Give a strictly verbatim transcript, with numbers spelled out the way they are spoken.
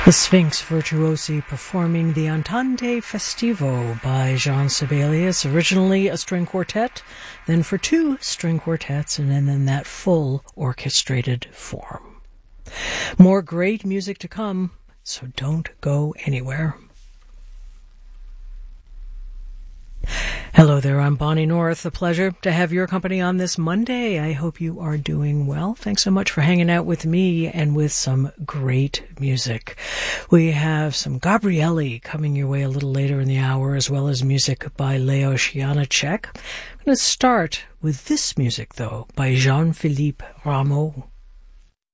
The Sphinx Virtuosi performing the Andante Festivo by Jean Sibelius, originally a string quartet, then for two string quartets, and then in that full orchestrated form. More great music to come, so don't go anywhere. Hello there, I'm Bonnie North. A pleasure to have your company on this Monday. I hope you are doing well. Thanks so much for hanging out with me and with some great music. We have some Gabrieli coming your way a little later in the hour, as well as music by Leos Janáček. I'm going to start with this music, though, by Jean-Philippe Rameau.